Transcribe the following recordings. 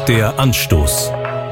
Der Anstoß.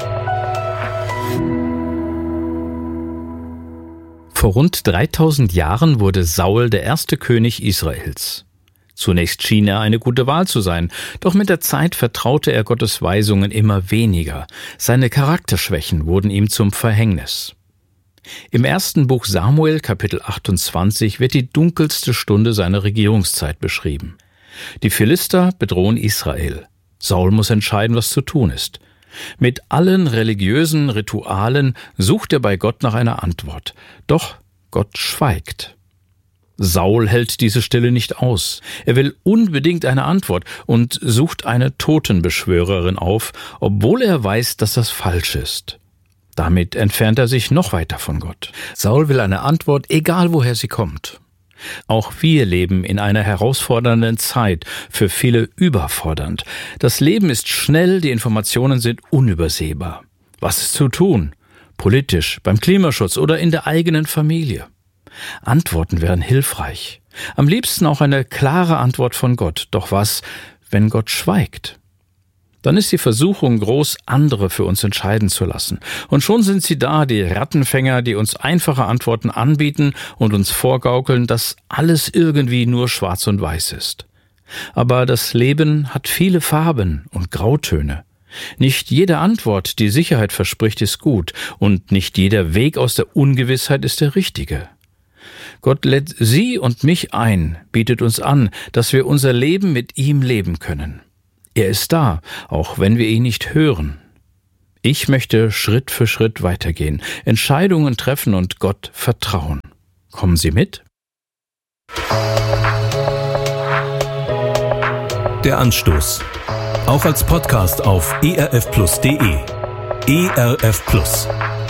Vor rund 3000 Jahren wurde Saul der erste König Israels. Zunächst schien er eine gute Wahl zu sein, doch mit der Zeit vertraute er Gottes Weisungen immer weniger. Seine Charakterschwächen wurden ihm zum Verhängnis. Im ersten Buch Samuel, Kapitel 28, wird die dunkelste Stunde seiner Regierungszeit beschrieben. Die Philister bedrohen Israel. Saul muss entscheiden, was zu tun ist. Mit allen religiösen Ritualen sucht er bei Gott nach einer Antwort. Doch Gott schweigt. Saul hält diese Stille nicht aus. Er will unbedingt eine Antwort und sucht eine Totenbeschwörerin auf, obwohl er weiß, dass das falsch ist. Damit entfernt er sich noch weiter von Gott. Saul will eine Antwort, egal woher sie kommt. Auch wir leben in einer herausfordernden Zeit, für viele überfordernd. Das Leben ist schnell, die Informationen sind unübersehbar. Was ist zu tun? Politisch, beim Klimaschutz oder in der eigenen Familie? Antworten wären hilfreich. Am liebsten auch eine klare Antwort von Gott. Doch was, wenn Gott schweigt? Dann ist die Versuchung groß, andere für uns entscheiden zu lassen. Und schon sind sie da, die Rattenfänger, die uns einfache Antworten anbieten und uns vorgaukeln, dass alles irgendwie nur schwarz und weiß ist. Aber das Leben hat viele Farben und Grautöne. Nicht jede Antwort, die Sicherheit verspricht, ist gut, und nicht jeder Weg aus der Ungewissheit ist der richtige. Gott lädt Sie und mich ein, bietet uns an, dass wir unser Leben mit ihm leben können. Er ist da, auch wenn wir ihn nicht hören. Ich möchte Schritt für Schritt weitergehen, Entscheidungen treffen und Gott vertrauen. Kommen Sie mit? Der Anstoß. Auch als Podcast auf erfplus.de. ERF Plus.